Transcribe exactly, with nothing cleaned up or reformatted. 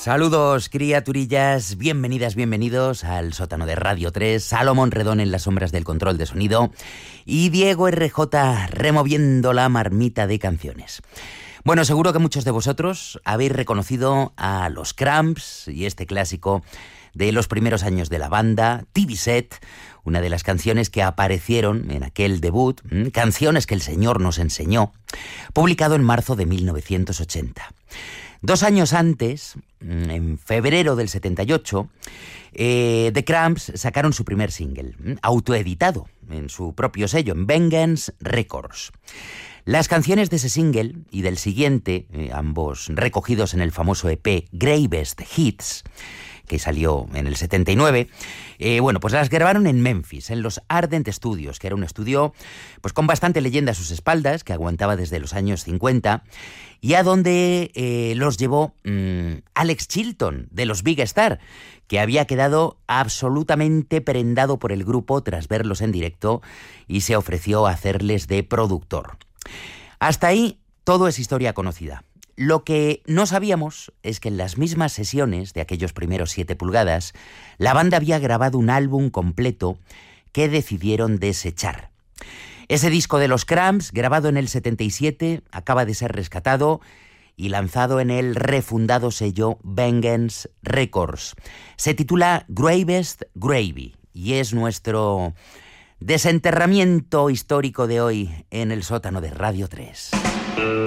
Saludos, criaturillas, bienvenidas, bienvenidos al sótano de Radio tres, Salomón Redón en las sombras del control de sonido y Diego R J removiendo la marmita de canciones. Bueno, seguro que muchos de vosotros habéis reconocido a los Cramps y este clásico de los primeros años de la banda, T V Set, una de las canciones que aparecieron en aquel debut, Canciones que el Señor nos enseñó, publicado en marzo de mil novecientos ochenta. Dos años antes, en febrero del setenta y ocho, eh, The Cramps sacaron su primer single, autoeditado en su propio sello, en Vengeance Records. Las canciones de ese single y del siguiente, eh, ambos recogidos en el famoso E P Gravest Hits, que salió en el setenta y nueve, eh, bueno, pues las grabaron en Memphis, en los Ardent Studios, que era un estudio pues con bastante leyenda a sus espaldas, que aguantaba desde los años cincuenta, y a donde eh, los llevó mmm, Alex Chilton, de los Big Star, que había quedado absolutamente prendado por el grupo tras verlos en directo y se ofreció a hacerles de productor. Hasta ahí todo es historia conocida. Lo que no sabíamos es que en las mismas sesiones de aquellos primeros siete pulgadas, la banda había grabado un álbum completo que decidieron desechar. Ese disco de los Cramps, grabado en el setenta y siete, acaba de ser rescatado y lanzado en el refundado sello Vengeance Records. Se titula Gravest Gravy y es nuestro desenterramiento histórico de hoy en el sótano de Radio tres.